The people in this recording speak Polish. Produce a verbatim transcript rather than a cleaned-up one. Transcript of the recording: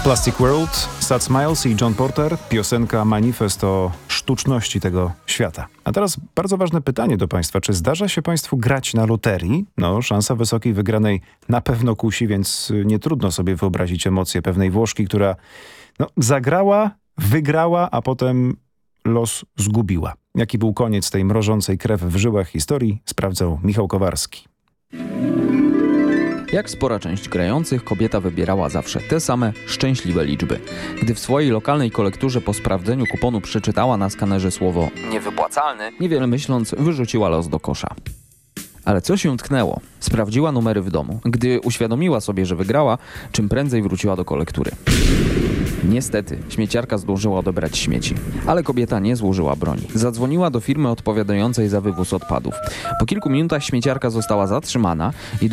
Plastic World, Sad Smiles i John Porter, piosenka manifest o sztuczności tego świata. A teraz bardzo ważne pytanie do Państwa. Czy zdarza się Państwu grać na loterii? No, szansa wysokiej wygranej na pewno kusi, więc nie trudno sobie wyobrazić emocje pewnej Włoszki, która no, zagrała, wygrała, a potem los zgubiła. Jaki był koniec tej mrożącej krew w żyłach historii, sprawdzał Michał Kowarski. Jak spora część grających, kobieta wybierała zawsze te same szczęśliwe liczby. Gdy w swojej lokalnej kolekturze po sprawdzeniu kuponu przeczytała na skanerze słowo niewypłacalny, niewiele myśląc wyrzuciła los do kosza. Ale coś ją tknęło. Sprawdziła numery w domu. Gdy uświadomiła sobie, że wygrała, czym prędzej wróciła do kolektury. Niestety, śmieciarka zdążyła odebrać śmieci. Ale kobieta nie złożyła broni. Zadzwoniła do firmy odpowiadającej za wywóz odpadów. Po kilku minutach śmieciarka została zatrzymana i